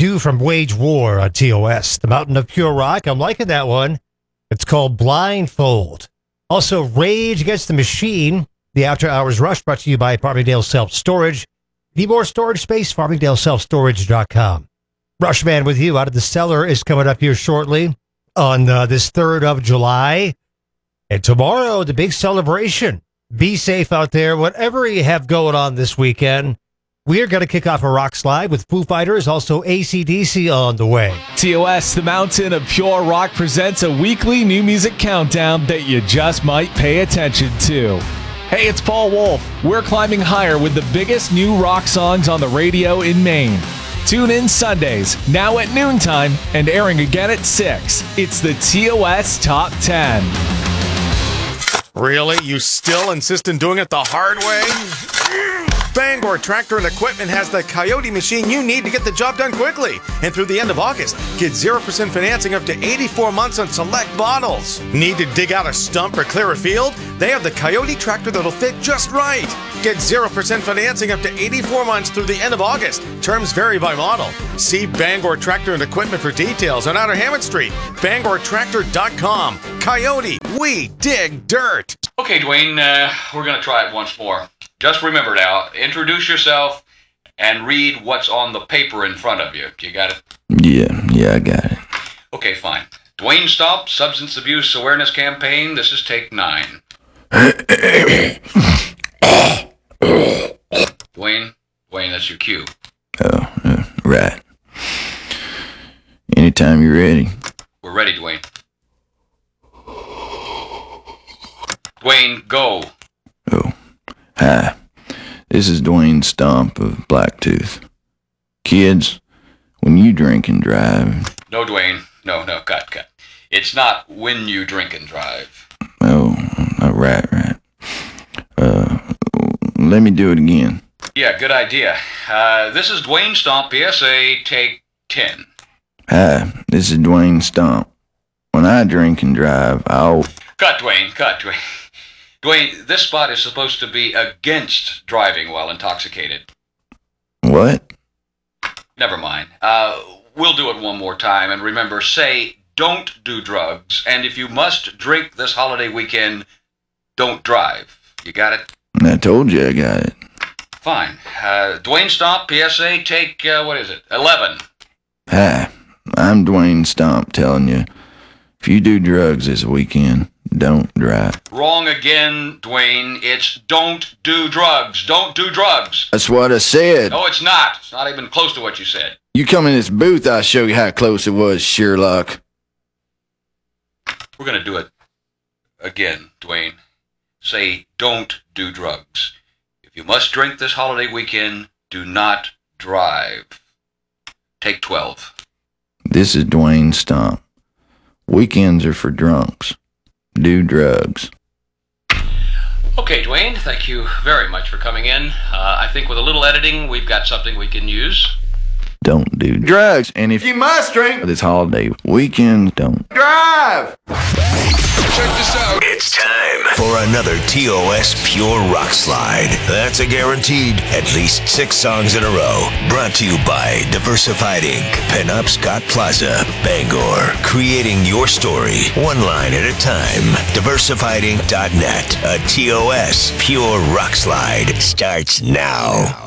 New from Wage War on TOS, the Mountain of Pure Rock. I'm liking that one. It's called Blindfold. Also, Rage Against the Machine, the After Hours Rush, brought to you by Farmingdale Self-Storage. Need more storage space? FarmingdaleSelfStorage.com. Rushman with you out of the cellar is coming up here shortly on this 3rd of July. And tomorrow, the big celebration. Be safe out there, whatever you have going on this weekend. We are going to kick off a Rock Slide with Foo Fighters, also AC/DC on the way. TOS, the Mountain of Pure Rock, presents a weekly new music countdown that you just might pay attention to. Hey, it's Paul Wolf. We're climbing higher with the biggest new rock songs on the radio in Maine. Tune in Sundays, now at noontime, and airing again at 6. It's the TOS Top 10. Really? You still insist on doing it the hard way? Bangor Tractor and Equipment has the Coyote machine you need to get the job done quickly. And through the end of August, get 0% financing up to 84 months on select models. Need to dig out a stump or clear a field? They have the Coyote tractor that'll fit just right. Get 0% financing up to 84 months through the end of August. Terms vary by model. See Bangor Tractor and Equipment for details on Outer Hammond Street. BangorTractor.com. Coyote, we dig dirt. Okay, Dwayne, we're going to try it once more. Just remember now, introduce yourself and read what's on the paper in front of you. You got it? Yeah, I got it. Okay, fine. Dwayne Stomp, Substance Abuse Awareness Campaign. This is take 9. Dwayne, that's your cue. Oh, right. Anytime you're ready. We're ready, Dwayne. Dwayne, go. Oh, hi. This is Dwayne Stomp of Blacktooth. Kids, when you drink and drive... No, Dwayne. No, cut. It's not when you drink and drive. Oh, right. Let me do it again. Yeah, good idea. This is Dwayne Stomp, PSA, take 10. Hi, this is Dwayne Stomp. When I drink and drive, I'll... Cut, Dwayne. Dwayne, this spot is supposed to be against driving while intoxicated. What? Never mind. We'll do it one more time, and remember, say, don't do drugs, and if you must drink this holiday weekend, don't drive. You got it? I told you I got it. Fine. Dwayne Stomp, PSA, take, 11. Hi, I'm Dwayne Stomp telling you, if you do drugs this weekend, don't drive. Wrong again, Dwayne. It's don't do drugs. Don't do drugs. That's what I said. No, it's not. It's not even close to what you said. You come in this booth, I'll show you how close it was, Sherlock. We're going to do it again, Dwayne. Say, don't do drugs. If you must drink this holiday weekend, do not drive. Take 12. This is Dwayne Stomp. Weekends are for drunks. Do drugs. Okay, Dwayne, thank you very much for coming in. I think with a little editing, we've got something we can use. Don't do drugs. And if you must drink this holiday weekend, don't drive. Check this out. It's time for another TOS Pure Rock Slide. That's a guaranteed at least 6 songs in a row. Brought to you by Diversified Inc., Penobscot Plaza, Bangor. Creating your story, one line at a time. DiversifiedInc.net. A TOS Pure Rock Slide starts now.